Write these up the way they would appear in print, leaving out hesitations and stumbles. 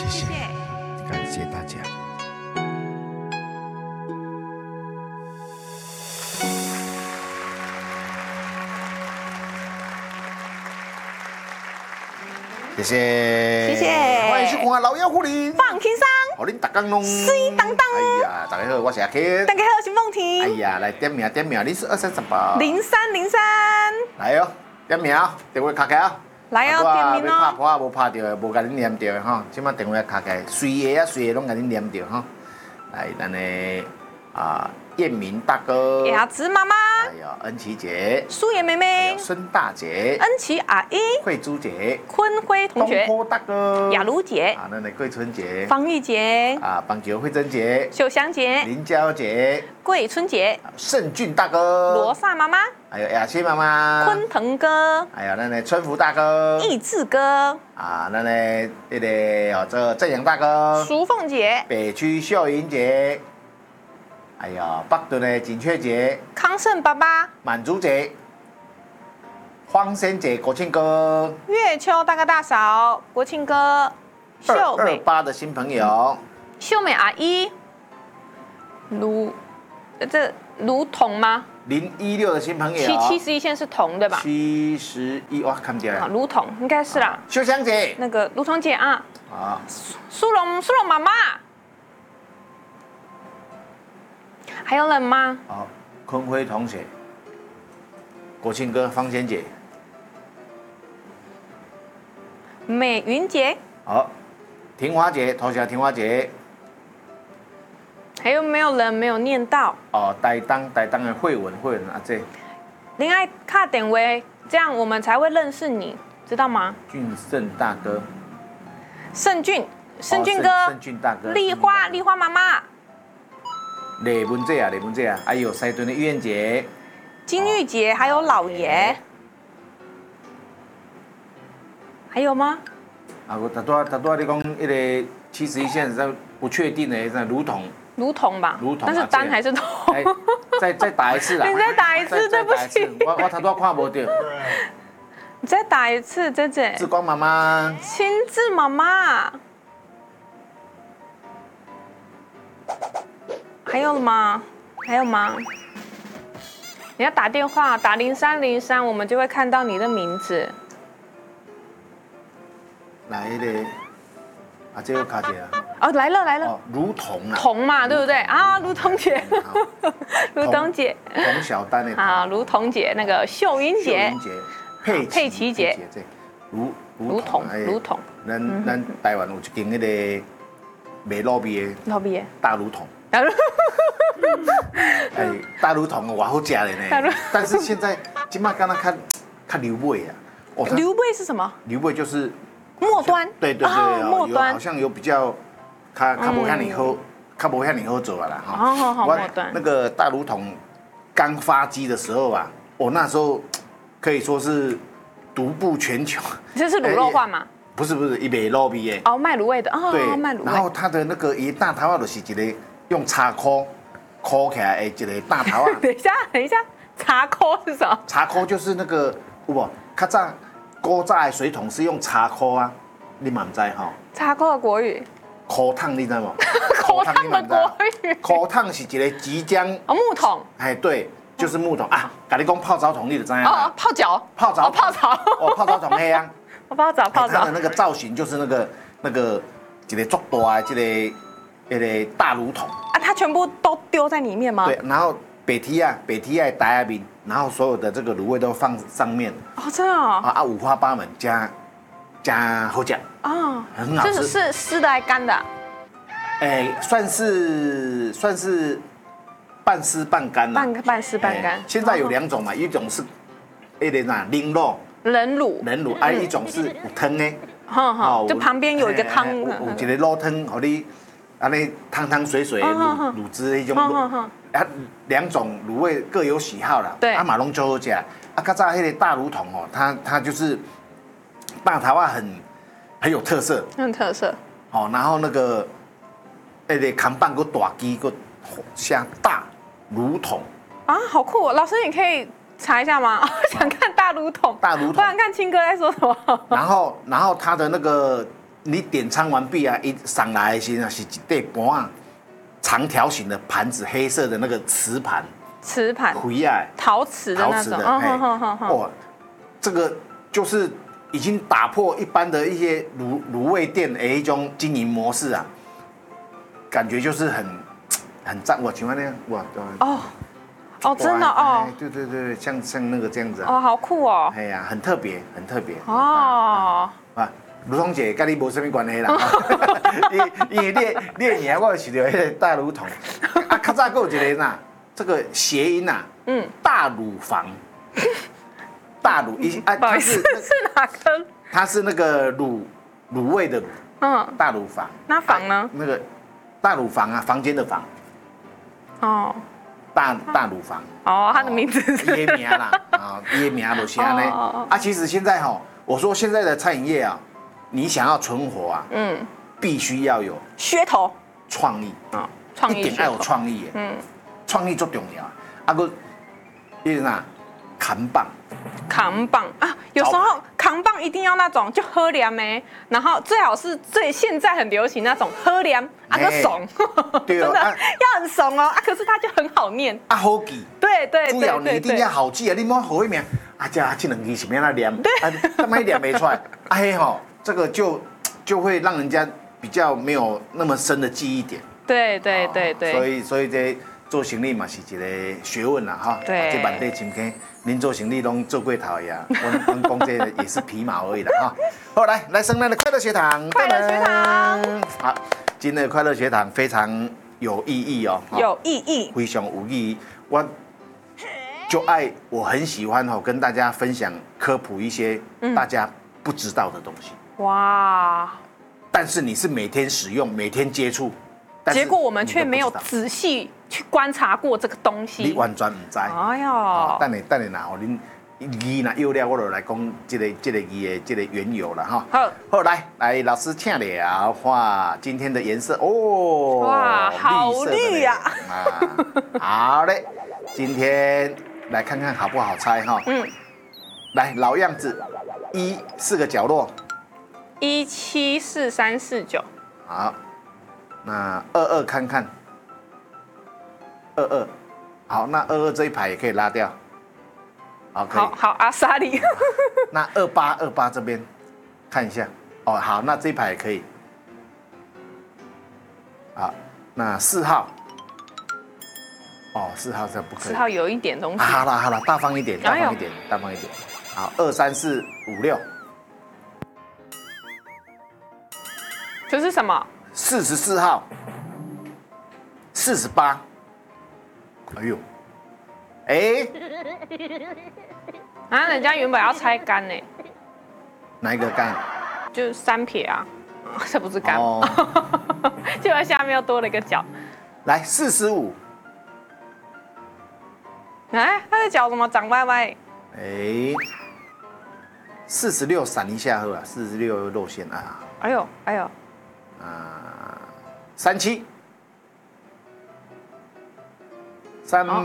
谢谢，感谢大家。谢谢， 谢谢欢迎收看老妖护林， 放轻松， 好恁大家拢水当当。 哎呀，大家好，我是阿 Ken。 大家好，我是梦婷。 哎呀，来点名，你是2338。 0303。 来哦，点名，电话卡开啊。 来哦，点名要拍哦。 破啊，无拍到的，无甲恁念到的吼，即摆电话卡开，随的拢甲恁念到吼。来，咱的彦明大哥， 雅芝妈妈， 还有恩琪姐， 素颜妹还妹有，孙大姐， 恩琪阿姨， 慧珠姐， 坤辉同学， 东坡大哥， 雅茹姐， 咱的桂春姐， 方玉姐， 棒球慧珍姐， 秀香姐， 林娇姐， 桂春姐， 盛俊大哥， 罗萨妈妈， 还有雅欣妈妈， 昆腾哥， 还有咱的春福大哥， 益智哥， 咱的这个这个正阳大哥， 淑凤姐， 北区秀英姐，还有北屯的锦雀姐， 康胜爸爸， 满足姐，荒仙姐，国庆哥， 月秋大哥大嫂，国庆哥，秀美 228的新朋友， 秀美阿姨，卢彤吗 016的新朋友 ？71线是彤对吧？ 71，哇，看不见好， 了。 卢彤应该是啦。 秀香姐， 那个卢彤姐啊， 啊， 苏荣妈妈，还有人吗？ 好，坤辉同学，国庆哥，芳仙姐， 美云姐， 好，庭华姐，投降庭华姐， 还有没有人没有念到？ 台东的慧文阿姐， 另外卡点位，这样我们才会认识你，知道吗？ 俊盛大哥， 盛俊哥， 盛俊大哥， 丽花妈妈， 雷文姐啊，还有西屯的玉燕姐， 金玉姐，还有老爷，还有吗？ 我他多你讲一个71线在不确定的那卢彤， 卢彤吧，但是单还是彤？ 再打一次啦！ 你再打一次，对不起。 我他多看不到。 你再打一次，姐姐。 志光妈妈， 亲自妈妈。还有吗？你要打电话，打0303，我们就会看到你的名字。 来那个，这个卡姐啊，来了。 哦，卢彤啊。 彤嘛，对不对？啊，卢彤姐。卢彤姐。 童小丹的。 啊，卢彤姐，那个秀英姐。佩奇姐。卢彤。 咱台湾有一间那个卖卤味的。大卢彤。大卢彤我好吃的呢。但是现在今麦刚刚看牛尾啊。 牛尾是什么？ 牛尾就是末端。 对， 末端好像有比较，较无遐尼好，较无遐尼好做啦哈。 好，末端。 那个大卢桶刚发迹的时候啊，那时候可以说是独步全球。 这是卤肉饭吗？ 不是，一卖卤味的。 卖卤味的。 对， 卖卤味。 然后它的那个一大头啊，就是一个用茶箍起来的一个大头啊。 等一下，茶箍是什么？ 茶箍就是那个有无？较早古早的水桶是用茶箍啊，你嘛唔知吼？ 茶箍的国语。 箍桶你知无？ 箍桶的国语。 箍桶是一个即将。 木桶。 对，就是木桶啊。甲你讲泡澡桶，你就知影。 泡澡。 泡澡桶黑啊。 泡澡。 它的那个造型就是那个一个足大的那个大炉桶。 它全部都丢在里面吗？ 对，然后北梯啊台下面，然后所有的这个卤味都放上面。 真的五花八门，加好吃。很好吃。 这是湿的还是干的？ 算是半湿半干啦。 半湿半干。 现在有2种嘛，一种是冷肉。 冷卤， 一种是有汤的。 就旁边有一个汤。 有一个卤汤，给你安尼汤水的卤汁那种。2种卤味各有喜好啦。 对。 嘛拢最好吃。较早那个大卤桶它就是大头啊，很有特色。然后那个扛棒个大鸡个像大卤桶。 好酷哦！老师，你可以查一下吗？想看大卤桶。我想看青哥在说什么。 然后它的那个你点餐完毕啊，一上来的时候是一对盘啊，长条形的盘子，黑色的那个瓷盘，灰啊， 陶瓷的那种， 哇，这个就是已经打破一般的一些卤味店的一种经营模式啊，感觉就是很赞。我请问那样，哇， 哦，真的哦， 对，像那个这样子哦，好酷哦， 哎呀，很特别哦， 卢彤姐跟你无什么关系啦，因为你的名我是叫迄个大乳桶，啊，较早还有一个呐，这个谐音呐，大乳房，大乳它是哪个？ 它是那个卤味的卤，大乳房。 那房呢？ 那个大乳房啊，房间的房。哦。大乳房。 哦，它的名字是。 伊的名啦，伊的名就是安尼。啊，其实现在我说现在的餐饮业啊，你想要存活啊，必须要有噱头、 创意一定要有创意的，创意最重要啊。个，伊啥？扛棒啊，有时候扛棒一定要那种就喝凉的，然后最好是现在很流行那种喝凉个怂，真的要很怂哦可是它就很好念好记， 对， 主要你一定要好记啊，你莫好一名这两字是咩那念，他妈念没出来这个就会让人家比较没有那么深的记忆点， 对， 所以这做生意嘛是一个学问啦这万底深坑。您做生意拢做过头呀，我讲这也是皮毛而已啦好，来升咱的快乐学堂， 快乐学堂， 好，今天的快乐学堂非常有意义有意义， 非常有意义。我很喜欢跟大家分享科普一些大家不知道的东西。哇！但是你是每天使用、每天接触， 结果我们却没有仔细去观察过这个东西， 你完全唔知。哎呀，等下呐，恁字呐有了，我就来讲这个字的这个缘由了好，来，老师请了。哇，今天的颜色哇，好绿呀！ 好嘞，今天来看看好不好猜来，老样子，4个角落 ，1、7、4、3、4、9。 好，那22看看。22，好，那22这一排也可以拉掉，可以。 好，阿莎里。 那28这边看一下，好，那这一排也可以。好，那4号，4号这不可以。 4号有一点东西。 好了，大方一点。好，2、3、4、5、6。 这是什么 ？44号，48。哎呦， 人家原本要猜杆呢。 哪一个杆？ 就是3撇啊，这不是杆。就在下面又多了一个角。 来45。 他的脚怎么长歪歪 ？46闪一下呵，46又露馅啊。 哎呦。 37。38。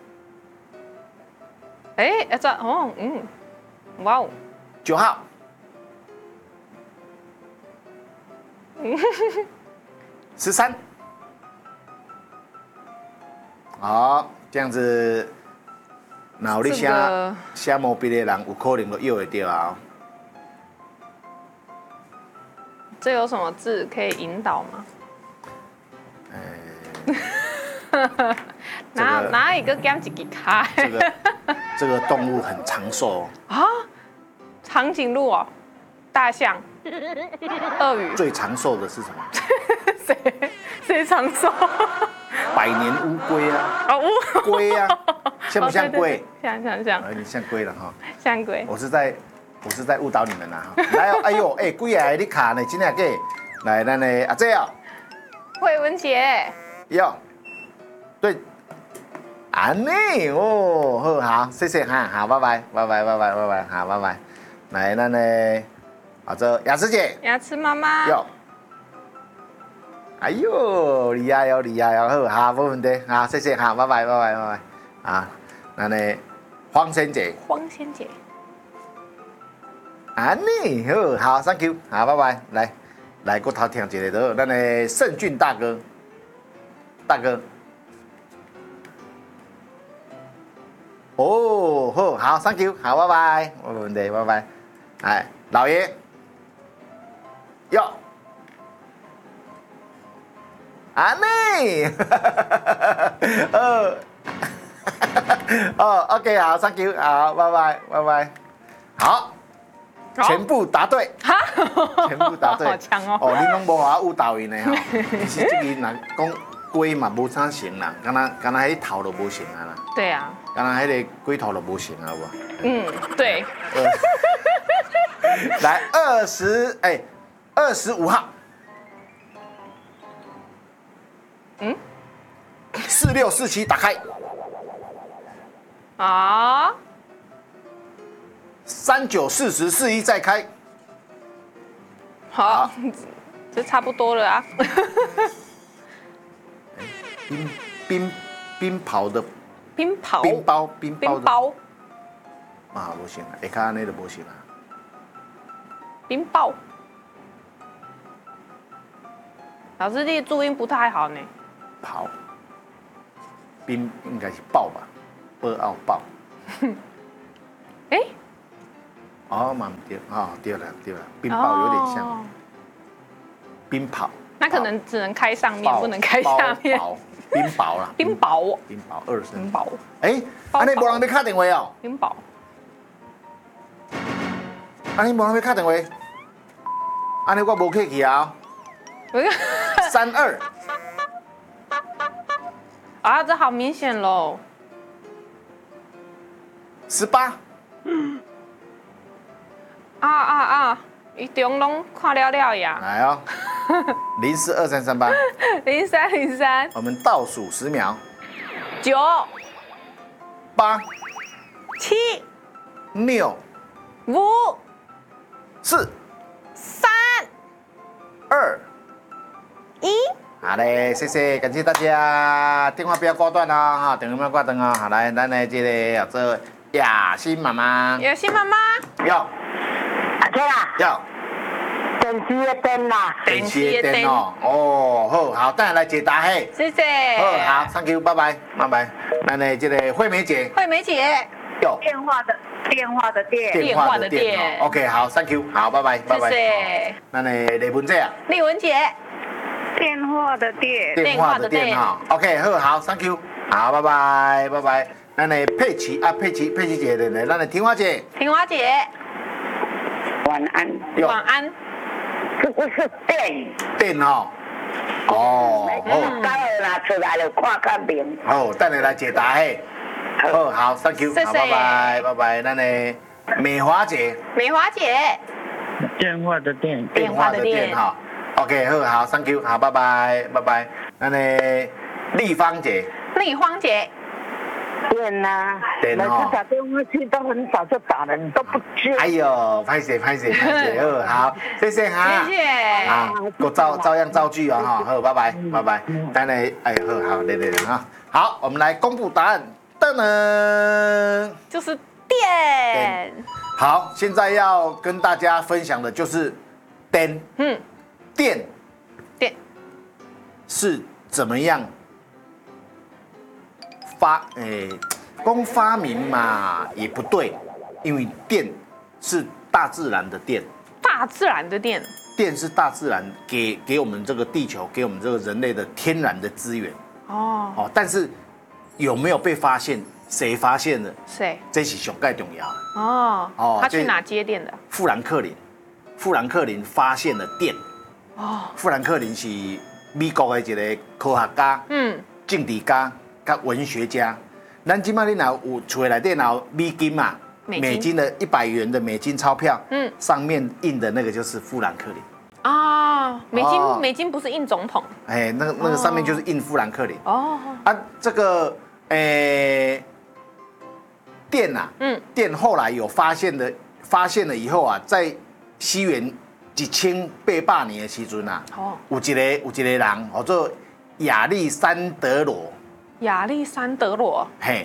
哇哦。 9号。13。好，这样子，那有你写毛笔的人，有可能都用得到啊。 这有什么字可以引导吗？哪一个减一个卡？ 这个动物很长寿长颈鹿大象、鳄鱼。 最长寿的是什么？ 谁长寿？ 百年乌龟啊！龟啊，像不像龟？ 像。 你像龟了像龟。 我是在误导你们啦来龟啊，你卡呢？真的假？来，咱的阿姐慧文姐。 对，安尼好，谢谢好，拜拜，好，拜拜。来，咱的这雅慈姐， 雅慈妈妈。 哎呦，厉害好，没问题，好，谢谢，好，拜拜。咱的黄仙姐，安尼好，Thank you，好，拜拜，来。 来，我头听一个都，咱的盛俊大哥，哦，好，Thank you， 好，拜拜，没问题，拜拜。哎，老爷，哟，安内，OK， 好 ，Thank you， 好，拜拜，拜拜，好。全部答对，全部答对， 好强哦！ 哦，你拢无法误导伊呢吼，其实这个若讲龟嘛无啥成啦，敢若迄头都无成啊啦。 对啊， 敢若迄个龟头都无成啊，有无？ 对。 来25号，4647打开。 啊。 394041再开。 好，这差不多了啊。 冰袍的冰袍， 冰包啊，不行了，下骹安尼就不行了。 冰雹，老师你的注音不太好呢。 袍，冰应该是豹吧，豹。 哎。 哦，嘛唔对，对了，冰雹有点像冰袍。 那可能只能开上面，不能开下面。 冰雹啦， 冰雹 2声。 冰雹。 哎，安尼无人要打电话哦。 冰雹。 安尼无人要打电话，安尼我无客气啊。32。 啊，这好明显喽。 18。 一中拢看了呀。 来哦，042338。 0303。 我们倒数10秒。 9、 8、 7、 6、 5、 4、 3、 2、 1。 好嘞，谢谢，感谢大家，电话不要挂断哦，哈，电话不要挂断哦。好来，咱来这个叫做雅欣妈妈。 雅欣妈妈。 要。 OK 啦。 要。 电视的灯啦。 电视的灯哦。哦，好，等下来解答嘿。 谢谢。 好 ，Thank you， 拜拜，拜拜。咱来这个惠美姐。 惠美姐。 有。 电话的电。 电话的电。 OK， 好 ，Thank you， 好，拜拜，拜拜。 谢谢。 咱来李文姐啊。 丽文姐。 电话的电。 电话的电哈。OK， 好，Thank you， 好，拜拜，拜拜。咱来佩奇姐的，咱来婷花姐。 婷花姐。 晚安。 晚安。 这个是电。 电哈。哦。 待会拿出来了，看看明。 好，等下来解答嘿。好 ，Thank you， 好，拜拜，拜拜。咱的美华姐。 美华姐。 电话的电。 电话的电哈。OK， 好 ，Thank you， 好，拜拜，拜拜。咱的丽芳姐。 丽芳姐。 电啊，每次打电话去都很早就打了，你都不接。 哎呦，拍谢，好，谢谢哈。 谢谢。 啊，我照样造句哦哈，好，拜拜，拜拜。等下，哎，好，对哈。好，我们来公布答案。噔噔， 就是电。 好，现在要跟大家分享的就是电。电是怎么样光发明嘛也不对，因为电是大自然的电。 大自然的电。 电是大自然给我们这个地球，给我们这个人类的天然的资源。哦，但是有没有被发现？谁发现的？ 谁？ 这是上盖重要。 他去哪接电的？ 富兰克林发现了电。富兰克林是美国的一个科学家、政治家、甲文学家。咱今麦你若有厝内底有美金嘛，美金的100元的美金钞票，上面印的那个就是富兰克林。 美金不是印总统？ 哎，那个上面就是印富兰克林。这个电啊，电后来有发现了以后啊，在西元1800年的时阵啊，有一个人叫做亚历山德罗。 亚历山德罗。 嘿，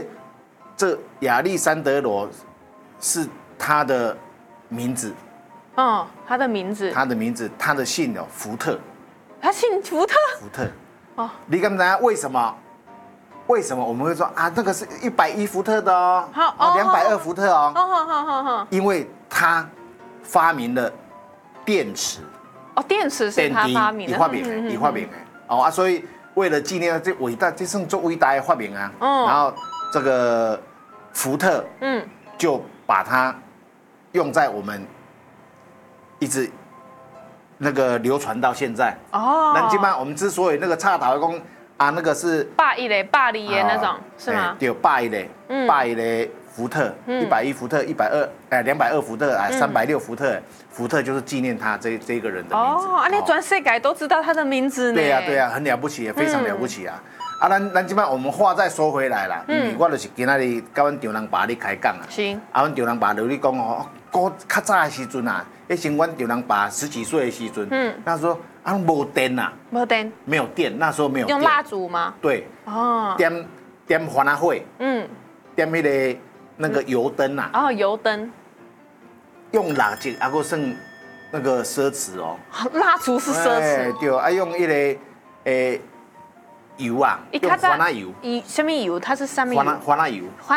这亚历山德罗是他的名字， 嗯，他的名字， 他的姓有福特。 他姓福特。 福特。哦，你敢知道为什么？为什么我们会说啊？那个是110伏特的哦，220伏特哦。好。因为他发明了电池。 哦，电池是他发明的。 他发明的。哦啊，所以为了纪念这伟大，这算做伟大的发明啊。然后这个福特，就把它用在我们一直那个流传到现在。哦。那基本上我们之所以那个插头讲啊，那个是 811的、802的那种，是吗？ 对，811的福特，110伏特、220伏特360伏特，福特就是纪念他这个人的名字。 哦，那全世界都知道他的名字呢。 对呀，很了不起，非常了不起啊！啊，咱基本我们话再说回来啦，我就是今仔日跟阮丈人爸咧开讲啊。 是。 啊，阮丈人爸就咧讲哦，较早的时阵啊，迄时阮丈人爸10几岁的时阵，那时候啊无电呐，没有电，那时候没有电。 用蜡烛吗？ 对。哦。点番仔火，点那个油灯啊。 哦，油灯。 用蜡烛还够算那个奢侈哦。 蜡烛是奢侈。 对，啊用油啊，用番仔油。 什么油？它是什么油？ 番仔油。